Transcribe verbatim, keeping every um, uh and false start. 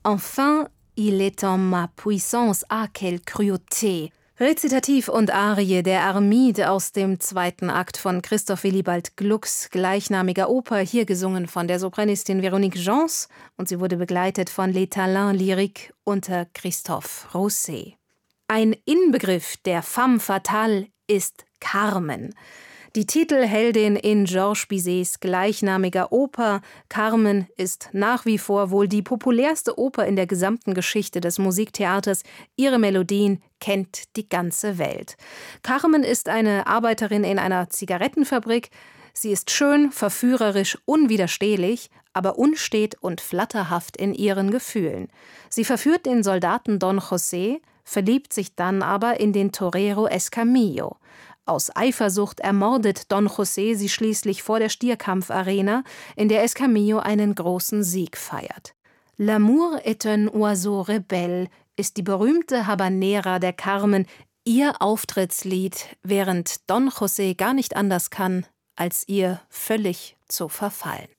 Enfin, il est en ma puissance, ah, quelle cruauté. Rezitativ und Arie der Armide aus dem zweiten Akt von Christoph Willibald Glucks gleichnamiger Oper, hier gesungen von der Sopranistin Véronique Gens, und sie wurde begleitet von Les Talents Lyriques unter Christophe Rousset. Ein Inbegriff der femme fatale ist Carmen. Die Titelheldin in Georges Bizets gleichnamiger Oper. Carmen ist nach wie vor wohl die populärste Oper in der gesamten Geschichte des Musiktheaters. Ihre Melodien kennt die ganze Welt. Carmen ist eine Arbeiterin in einer Zigarettenfabrik. Sie ist schön, verführerisch, unwiderstehlich, aber unstet und flatterhaft in ihren Gefühlen. Sie verführt den Soldaten Don José, verliebt sich dann aber in den Torero Escamillo. Aus Eifersucht ermordet Don José sie schließlich vor der Stierkampfarena, in der Escamillo einen großen Sieg feiert. L'amour est un oiseau rebelle ist die berühmte Habanera der Carmen, ihr Auftrittslied, während Don José gar nicht anders kann, als ihr völlig zu verfallen.